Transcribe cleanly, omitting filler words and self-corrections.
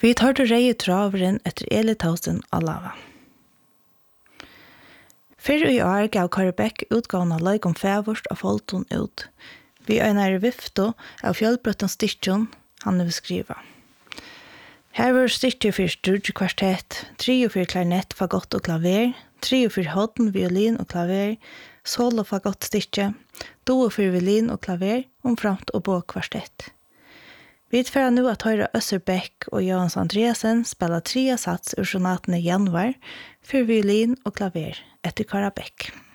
Vi tar til rei traveren etter Elithausen Alava. Fyrr i år gav Kari Beck utgavene Leik om Fævorst av Folton ut. Vi øyner vifto av fjellbrøtten stikkjon han vil skriva. Her var stikker for Sturge kvartett, 3 for klarinett, fagott og klaver, 3 for hodden, violin og klaver, solo fagott stikke, 2 for violin og klaver, omframt og bå kvartett. Vi tverra nu at høyre Øsser Beck og Johans Andreasen spela 3 sats ur sonaten i januar for violin og klaver etter Kara Beck.